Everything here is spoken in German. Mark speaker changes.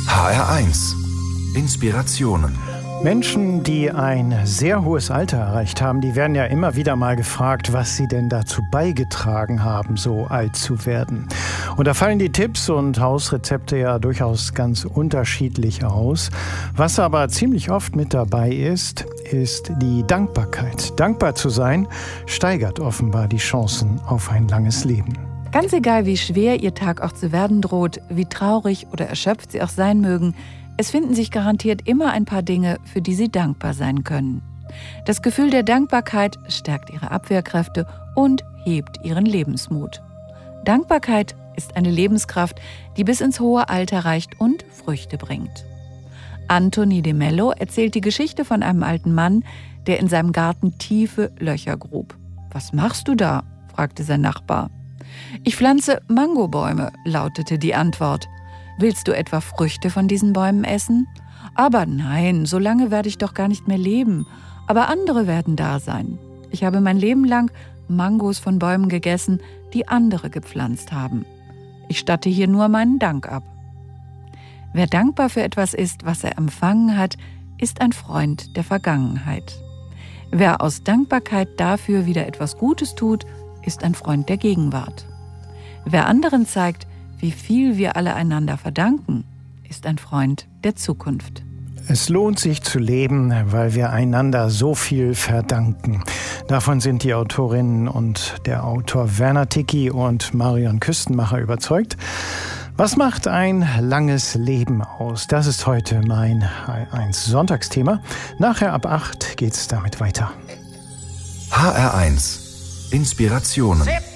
Speaker 1: HR1 Inspirationen.
Speaker 2: Menschen, die ein sehr hohes Alter erreicht haben, die werden ja immer wieder mal gefragt, was sie denn dazu beigetragen haben, so alt zu werden. Und da fallen die Tipps und Hausrezepte ja durchaus ganz unterschiedlich aus. Was aber ziemlich oft mit dabei ist die Dankbarkeit. Dankbar zu sein, steigert offenbar die Chancen auf ein langes Leben.
Speaker 3: Ganz egal, wie schwer Ihr Tag auch zu werden droht, wie traurig oder erschöpft Sie auch sein mögen, es finden sich garantiert immer ein paar Dinge, für die Sie dankbar sein können. Das Gefühl der Dankbarkeit stärkt Ihre Abwehrkräfte und hebt Ihren Lebensmut. Dankbarkeit ist eine Lebenskraft, die bis ins hohe Alter reicht und Früchte bringt. Anthony de Mello erzählt die Geschichte von einem alten Mann, der in seinem Garten tiefe Löcher grub. »Was machst du da?« fragte sein Nachbar. »Ich pflanze Mangobäume«, lautete die Antwort. »Willst du etwa Früchte von diesen Bäumen essen?« »Aber nein, so lange werde ich doch gar nicht mehr leben. Aber andere werden da sein. Ich habe mein Leben lang Mangos von Bäumen gegessen, die andere gepflanzt haben. Ich statte hier nur meinen Dank ab.« Wer dankbar für etwas ist, was er empfangen hat, ist ein Freund der Vergangenheit. Wer aus Dankbarkeit dafür wieder etwas Gutes tut, ist ein Freund der Gegenwart. Wer anderen zeigt, wie viel wir alle einander verdanken, ist ein Freund der Zukunft.
Speaker 2: Es lohnt sich zu leben, weil wir einander so viel verdanken. Davon sind die Autorinnen und der Autor Werner Ticki und Marion Küstenmacher überzeugt. Was macht ein langes Leben aus? Das ist heute mein HR1 Sonntagsthema. Nachher ab 8 geht's damit weiter.
Speaker 1: HR1 Inspirationen.